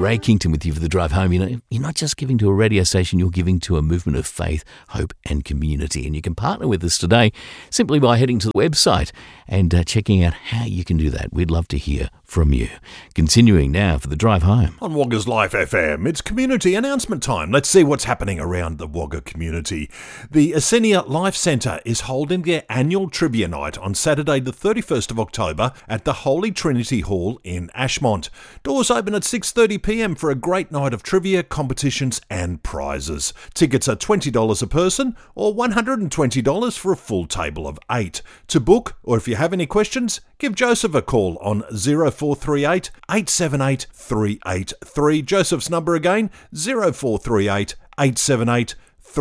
Ray Kington with you for the drive home. You know, you're not just giving to a radio station, you're giving to a movement of faith, hope and community. And you can partner with us today simply by heading to the website and checking out how you can do that. We'd love to hear from you. Continuing now for the drive home. On Wagga's Life FM, it's community announcement time. Let's see what's happening around the Wagga community. The Asenia Life Centre is holding their annual trivia night on Saturday the 31st of October at the Holy Trinity Hall in Ashmont. Doors open at 6:30pm for a great night of trivia, competitions and prizes. Tickets are $20 a person or $120 for a full table of 8. To book, or if you have any questions, give Joseph a call on 0438 878 383. Joseph's number again, 0438 878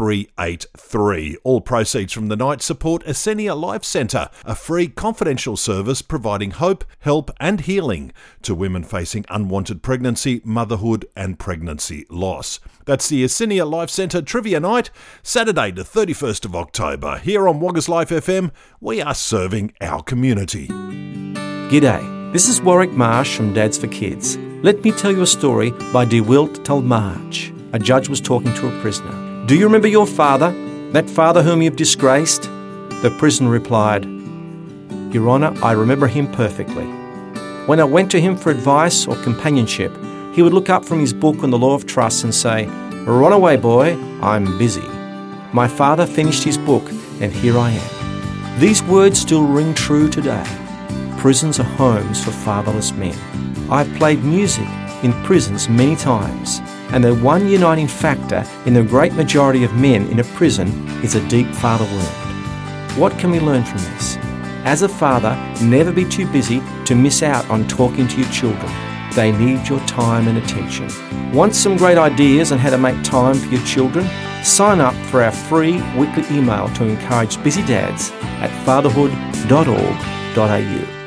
383. All proceeds from the night support Asenia Life Centre, a free confidential service providing hope, help and healing to women facing unwanted pregnancy, motherhood and pregnancy loss. That's the Asenia Life Centre Trivia Night, Saturday the 31st of October. Here on Wagga's Life FM, we are serving our community. G'day, this is Warwick Marsh from Dads for Kids. Let me tell you a story by De Wilt Talmage. A judge was talking to a prisoner. Do you remember your father, that father whom you've disgraced? The prisoner replied, Your Honour, I remember him perfectly. When I went to him for advice or companionship, he would look up from his book on the law of trusts and say, Run away, boy, I'm busy. My father finished his book, and here I am. These words still ring true today. Prisons are homes for fatherless men. I've played music in prisons many times, and the one uniting factor in the great majority of men in a prison is a deep father wound. What can we learn from this? As a father, never be too busy to miss out on talking to your children. They need your time and attention. Want some great ideas on how to make time for your children? Sign up for our free weekly email to encourage busy dads at fatherhood.org.au.